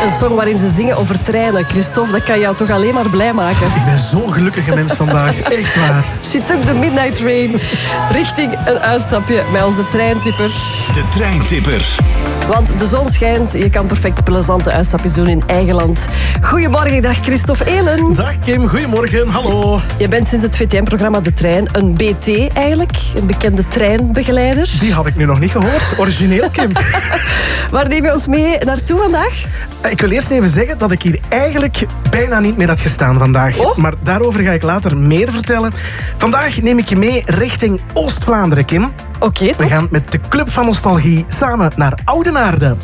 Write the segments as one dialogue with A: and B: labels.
A: Een song waarin ze zingen over treinen. Christophe, dat kan jou toch alleen maar blij maken.
B: Ik ben zo'n gelukkige mens vandaag. Echt waar.
A: She took the midnight train richting een uitstapje met onze treintipper.
C: De treintipper.
A: Want de zon schijnt, je kan perfect plezante uitstapjes doen in eigen land. Goedemorgen, dag Christophe Elen.
B: Dag Kim, goedemorgen, hallo.
A: Je bent sinds het VTM-programma De Trein een BT eigenlijk, een bekende treinbegeleider.
B: Die had ik nu nog niet gehoord. Origineel, Kim.
A: Waar neem je ons mee naartoe vandaag?
B: Ik wil eerst even zeggen dat ik hier eigenlijk bijna niet meer had gestaan vandaag.
A: Oh?
B: Maar daarover ga ik later meer vertellen. Vandaag neem ik je mee richting Oost-Vlaanderen, Kim.
A: Oké,
B: We gaan met de Club van Nostalgie samen naar Oudenaarde.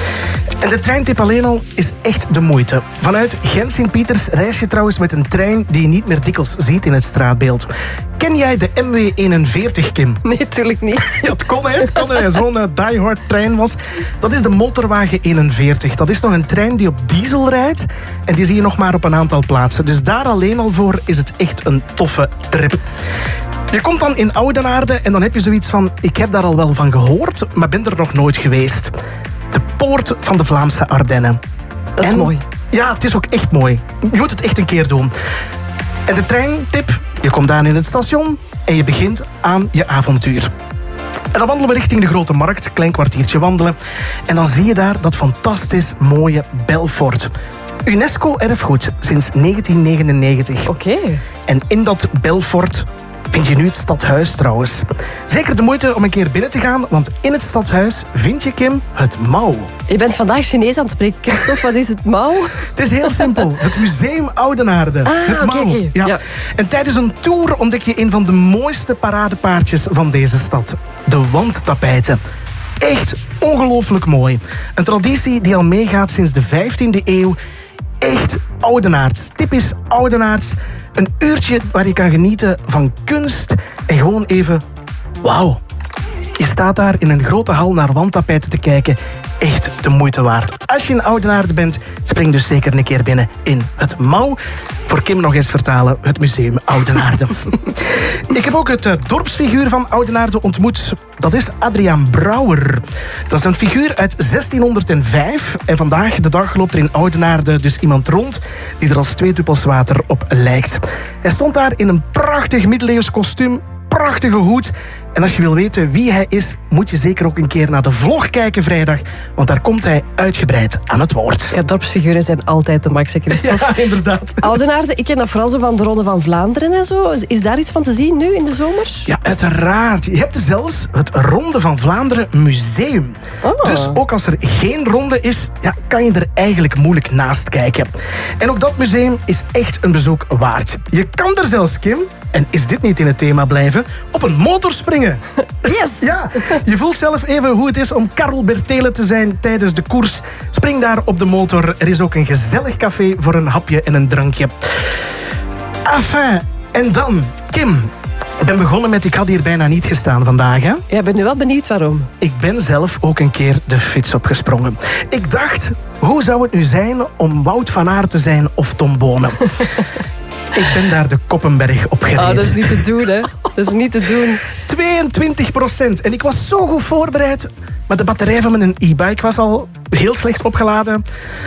B: En de treintip alleen al is echt de moeite. Vanuit Gent-Sint-Pieters reis je trouwens met een trein die je niet meer dikwijls ziet in het straatbeeld. Ken jij de MW41, Kim?
A: Nee, tuurlijk niet.
B: Ja, het kon, hè. Het kon, hè. Zo'n diehard trein was. Dat is de motorwagen 41. Dat is nog een trein die op diesel rijdt. En die zie je nog maar op een aantal plaatsen. Dus daar alleen al voor is het echt een toffe trip. Je komt dan in Oudenaarde en dan heb je zoiets van... Ik heb daar al wel van gehoord, maar ben er nog nooit geweest. De poort van de Vlaamse Ardennen.
A: Dat is mooi.
B: Ja, het is ook echt mooi. Je moet het echt een keer doen. En de treintip, je komt aan in het station en je begint aan je avontuur. En dan wandelen we richting de Grote Markt, klein kwartiertje wandelen. En dan zie je daar dat fantastisch mooie Belfort. UNESCO-erfgoed sinds 1999.
A: Oké.
B: En in dat Belfort vind je nu het stadhuis trouwens. Zeker de moeite om een keer binnen te gaan, want in het stadhuis vind je, Kim, het Mouw.
A: Je bent vandaag Chinees aan het spreken. Christophe, wat is het Mouw?
B: Het is heel simpel. Het Museum Oudenaarde. Het Mouw.
A: oké.
B: Ja.
A: Ja.
B: En tijdens een tour ontdek je een van de mooiste paradepaardjes van deze stad. De wandtapijten. Echt ongelooflijk mooi. Een traditie die al meegaat sinds de 15e eeuw. Echt Oudenaards. Typisch Oudenaards. Een uurtje waar je kan genieten van kunst en gewoon even... Wauw. Je staat daar in een grote hal naar wandtapijten te kijken. Echt de moeite waard. Als je in Oudenaarde bent, spring dus zeker een keer binnen in het Mouw. Voor Kim nog eens vertalen, het Museum Oudenaarde. Ik heb ook het dorpsfiguur van Oudenaarde ontmoet. Dat is Adriaan Brouwer. Dat is een figuur uit 1605. En vandaag de dag loopt er in Oudenaarde dus iemand rond die er als 2 druppels water op lijkt. Hij stond daar in een prachtig middeleeuws kostuum, prachtige hoed. En als je wil weten wie hij is, moet je zeker ook een keer naar de vlog kijken vrijdag. Want daar komt hij uitgebreid aan het woord.
A: Ja, dorpsfiguren zijn altijd de max, hè, Christophe.
B: Ja, inderdaad.
A: Oudenaarde, ik ken dat vooral zo van de Ronde van Vlaanderen en zo. Is daar iets van te zien nu in de zomer?
B: Ja, uiteraard. Je hebt er zelfs het Ronde van Vlaanderen Museum.
A: Oh.
B: Dus ook als er geen ronde is, ja, kan je er eigenlijk moeilijk naast kijken. En ook dat museum is echt een bezoek waard. Je kan er zelfs, Kim, en is dit niet in het thema blijven, op een motor springen.
A: Yes!
B: Ja, je voelt zelf even hoe het is om Karel Bertele te zijn tijdens de koers. Spring daar op de motor. Er is ook een gezellig café voor een hapje en een drankje. Enfin, en dan, Kim. Ik ben begonnen met ik had hier bijna niet gestaan vandaag, hè?
A: Ja, ik ben nu wel benieuwd waarom.
B: Ik ben zelf ook een keer de fiets opgesprongen. Ik dacht, hoe zou het nu zijn om Wout van Aert te zijn of Tom Bonen? Ik ben daar de Koppenberg op gereden.
A: Oh, dat is niet te doen, hè. Dat is niet te doen.
B: 22%. En ik was zo goed voorbereid. Maar de batterij van mijn e-bike was al heel slecht opgeladen.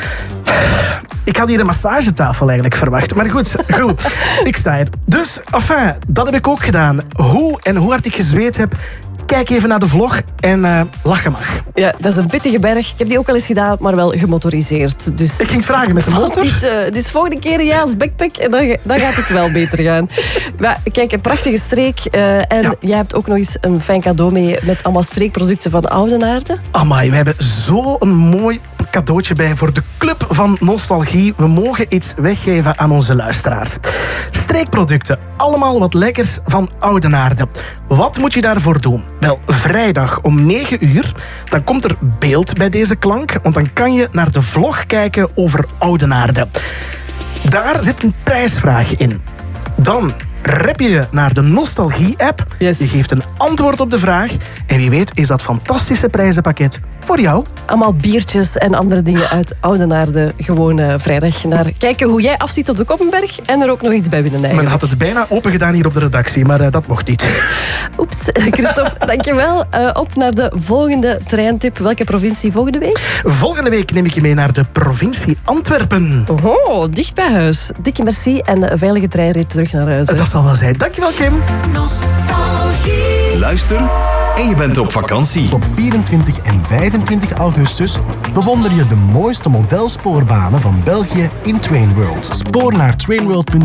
B: Ik had hier een massagetafel eigenlijk verwacht. Maar goed. Ik sta hier. Dus, enfin, dat heb ik ook gedaan. Hoe hard ik gezweet heb... Kijk even naar de vlog en lachen mag.
A: Ja, dat is een pittige berg. Ik heb die ook al eens gedaan, maar wel gemotoriseerd. Dus
B: Ik ging vragen met de motor.
A: Dus volgende keer ja als backpack en dan gaat het wel beter gaan. Maar kijk, een prachtige streek. En
B: Ja.
A: jij hebt ook nog eens een fijn cadeau mee met allemaal streekproducten van Oudenaarde.
B: Amai, we hebben zo'n mooi cadeautje bij voor de Club van Nostalgie. We mogen iets weggeven aan onze luisteraars. Streekproducten, allemaal wat lekkers van Oudenaarde. Wat moet je daarvoor doen? Wel, vrijdag om 9 uur, dan komt er beeld bij deze klank, want dan kan je naar de vlog kijken over Oudenaarde. Daar zit een prijsvraag in. Dan rap je naar de Nostalgie-app.
A: Yes.
B: Je geeft een antwoord op de vraag. En wie weet is dat fantastische prijzenpakket Voor jou.
A: Allemaal biertjes en andere dingen uit Oudenaarde. Gewoon vrijdag naar kijken hoe jij afziet op de Koppenberg. En er ook nog iets bij winnen eigenlijk.
B: Men had het bijna open gedaan hier op de redactie, maar dat mocht niet.
A: Oeps, Christophe, dankjewel. Op naar de volgende treintip. Welke provincie volgende week?
B: Volgende week neem ik je mee naar de provincie Antwerpen.
A: Oh, dicht bij huis. Dikke merci en een veilige treinrit terug naar huis.
B: Dat zal wel zijn. Dankjewel, Kim.
C: Luister en je bent op vakantie.
D: Op 24 en 25 augustus bewonder je de mooiste modelsporbanen van België in Trainworld. Spoor naar trainworld.be.